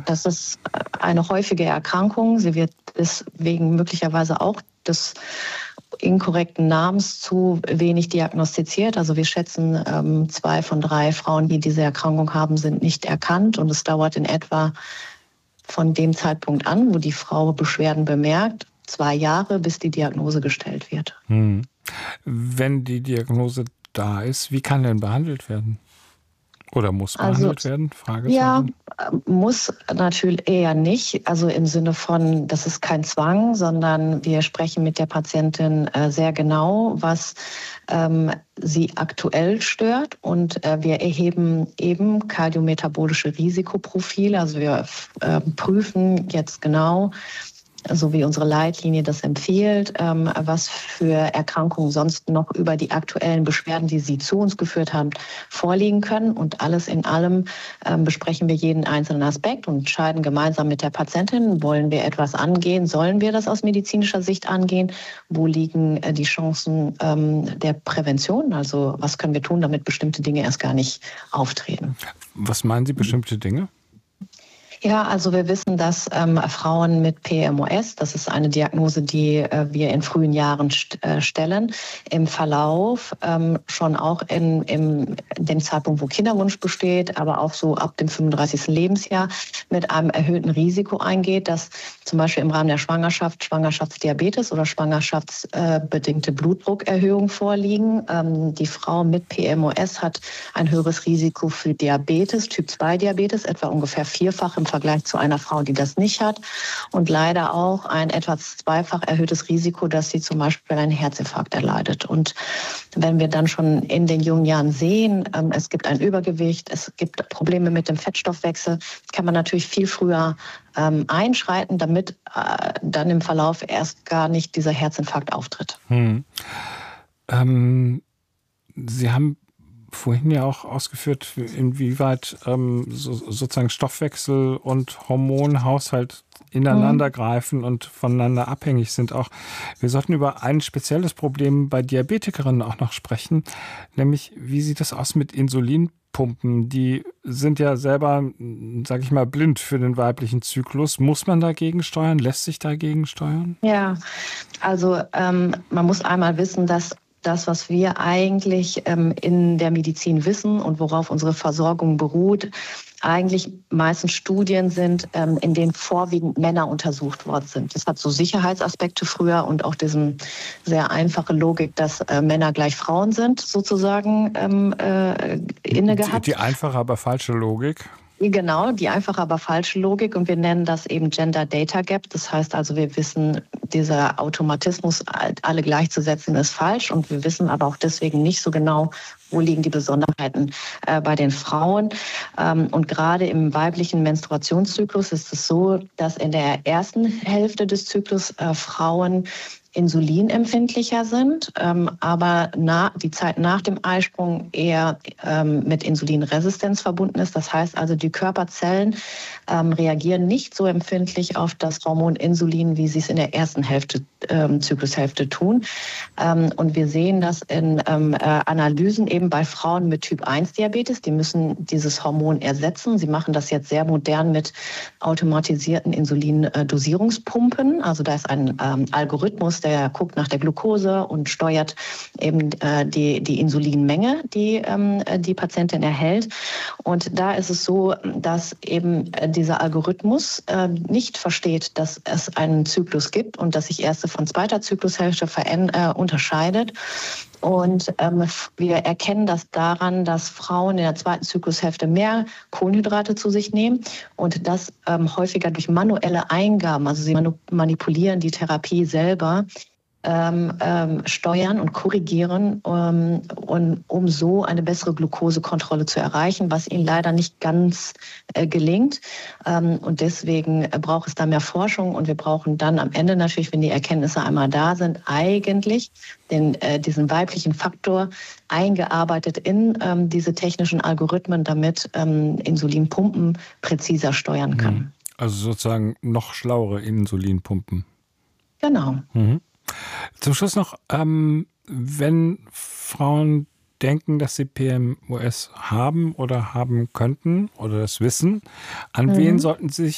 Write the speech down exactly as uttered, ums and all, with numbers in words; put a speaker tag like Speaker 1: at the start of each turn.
Speaker 1: das ist eine häufige Erkrankung. Sie wird deswegen möglicherweise auch des inkorrekten Namens zu wenig diagnostiziert. Also wir schätzen, ähm, zwei von drei Frauen, die diese Erkrankung haben, sind nicht erkannt. Und es dauert in etwa von dem Zeitpunkt an, wo die Frau Beschwerden bemerkt, zwei Jahre, bis die Diagnose gestellt wird.
Speaker 2: Hm. Wenn die Diagnose da ist, wie kann denn behandelt werden? Oder muss behandelt
Speaker 1: Also,
Speaker 2: werden? Fragezeichen.
Speaker 1: Ja, muss natürlich eher nicht. Also im Sinne von, das ist kein Zwang, sondern wir sprechen mit der Patientin äh, sehr genau, was ähm, sie aktuell stört. Und äh, wir erheben eben kardiometabolische Risikoprofile. Also wir äh, prüfen jetzt genau, so wie unsere Leitlinie das empfiehlt, ähm, was für Erkrankungen sonst noch über die aktuellen Beschwerden, die Sie zu uns geführt haben, vorliegen können. Und alles in allem ähm, besprechen wir jeden einzelnen Aspekt und entscheiden gemeinsam mit der Patientin, wollen wir etwas angehen, sollen wir das aus medizinischer Sicht angehen, wo liegen äh, die Chancen ähm, der Prävention, also was können wir tun, damit bestimmte Dinge erst gar nicht auftreten.
Speaker 2: Was meinen Sie, bestimmte Dinge?
Speaker 1: Ja, also wir wissen, dass ähm, Frauen mit P M O S, das ist eine Diagnose, die äh, wir in frühen Jahren st äh, stellen, im Verlauf ähm, schon auch in, in dem Zeitpunkt, wo Kinderwunsch besteht, aber auch so ab dem fünfunddreißigsten Lebensjahr mit einem erhöhten Risiko eingeht, dass zum Beispiel im Rahmen der Schwangerschaft Schwangerschaftsdiabetes oder schwangerschaftsbedingte Blutdruckerhöhung vorliegen. Ähm, die Frau mit P M O S hat ein höheres Risiko für Diabetes, Typ zwei Diabetes, etwa ungefähr vierfach im Vergleich zu einer Frau, die das nicht hat. Und leider auch ein etwa zweifach erhöhtes Risiko, dass sie zum Beispiel einen Herzinfarkt erleidet. Und wenn wir dann schon in den jungen Jahren sehen, ähm, es gibt ein Übergewicht, es gibt Probleme mit dem Fettstoffwechsel, kann man natürlich viel früher ähm, einschreiten, damit äh, dann im Verlauf erst gar nicht dieser Herzinfarkt auftritt.
Speaker 2: Hm. Ähm, Sie haben vorhin ja auch ausgeführt, inwieweit ähm, so, sozusagen Stoffwechsel und Hormonhaushalt ineinander greifen und voneinander abhängig sind auch. Wir sollten über ein spezielles Problem bei Diabetikerinnen auch noch sprechen, nämlich wie sieht das aus mit Insulinpumpen? Die sind ja selber, sage ich mal, blind für den weiblichen Zyklus. Muss man dagegen steuern? Lässt sich dagegen steuern?
Speaker 1: Ja, also ähm, man muss einmal wissen, dass das, was wir eigentlich ähm, in der Medizin wissen und worauf unsere Versorgung beruht, eigentlich meistens Studien sind, ähm, in denen vorwiegend Männer untersucht worden sind. Das hat so Sicherheitsaspekte früher und auch diese sehr einfache Logik, dass äh, Männer gleich Frauen sind, sozusagen ähm, äh, inne gehabt.
Speaker 2: Die, die einfache, aber falsche Logik.
Speaker 1: Genau, die einfache, aber falsche Logik. Und wir nennen das eben Gender Data Gap. Das heißt also, wir wissen, dieser Automatismus, alle gleichzusetzen, ist falsch. Und wir wissen aber auch deswegen nicht so genau, wo liegen die Besonderheiten äh, bei den Frauen. Ähm, und gerade im weiblichen Menstruationszyklus ist es so, dass in der ersten Hälfte des Zyklus äh, Frauen insulinempfindlicher sind, ähm, aber na, die Zeit nach dem Eisprung eher ähm, mit Insulinresistenz verbunden ist. Das heißt also, die Körperzellen ähm, reagieren nicht so empfindlich auf das Hormon Insulin, wie sie es in der ersten Hälfte, ähm, Zyklushälfte tun. Ähm, und wir sehen das in ähm, äh, Analysen eben bei Frauen mit Typ eins Diabetes. Die müssen dieses Hormon ersetzen. Sie machen das jetzt sehr modern mit automatisierten Insulindosierungspumpen. Also da ist ein ähm, Algorithmus, der guckt nach der Glucose und steuert eben äh, die, die Insulinmenge, die ähm, die Patientin erhält. Und da ist es so, dass eben äh, dieser Algorithmus äh, nicht versteht, dass es einen Zyklus gibt und dass sich erste von zweiter Zyklushälfte äh, unterscheidet. Und ähm, wir erkennen das daran, dass Frauen in der zweiten Zyklushälfte mehr Kohlenhydrate zu sich nehmen und das ähm, häufiger durch manuelle Eingaben, also sie manipulieren die Therapie selber, ähm, ähm, steuern und korrigieren, um, und, um so eine bessere Glukosekontrolle zu erreichen, was ihnen leider nicht ganz äh, gelingt. Ähm, und deswegen äh, braucht es da mehr Forschung und wir brauchen dann am Ende natürlich, wenn die Erkenntnisse einmal da sind, eigentlich den, äh, diesen weiblichen Faktor eingearbeitet in ähm, diese technischen Algorithmen, damit ähm, Insulinpumpen präziser steuern kann.
Speaker 2: Also sozusagen noch schlauere Insulinpumpen.
Speaker 1: Genau.
Speaker 2: Mhm. Zum Schluss noch, ähm, wenn Frauen denken, dass sie P M O S haben oder haben könnten oder das wissen, an mhm. wen sollten sie sich